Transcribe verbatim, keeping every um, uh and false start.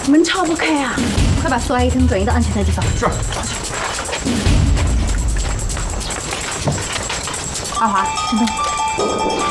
门撬不开啊！快把苏阿姨他们转移到安全的地方。 是。 二华，振东。